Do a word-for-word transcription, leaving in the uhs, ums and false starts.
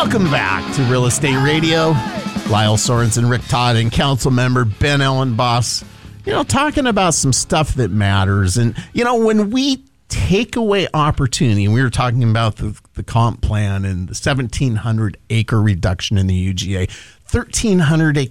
Welcome back to Real Estate Radio. Lyle Sorensen, Rick Todd, and council member Ben Ellenboss, you know, talking about some stuff that matters. And, you know, when we take away opportunity, and we were talking about the, the comp plan and the seventeen hundred acre reduction in the U G A, thirteen hundred